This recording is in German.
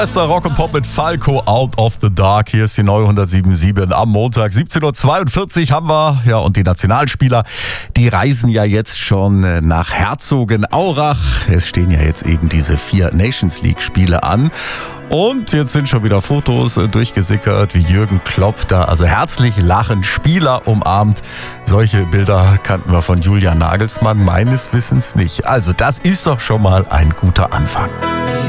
Erster Rock und Pop mit Falco, Out of the Dark. Hier ist die neue 107.7 am Montag. 17.42 Uhr haben wir. Ja, und die Nationalspieler, die reisen ja jetzt schon nach Herzogenaurach. Es stehen ja jetzt eben diese 4 Nations League Spiele an. Und jetzt sind schon wieder Fotos durchgesickert, wie Jürgen Klopp da also herzlich lachend Spieler umarmt. Solche Bilder kannten wir von Julian Nagelsmann meines Wissens nicht. Also das ist doch schon mal ein guter Anfang.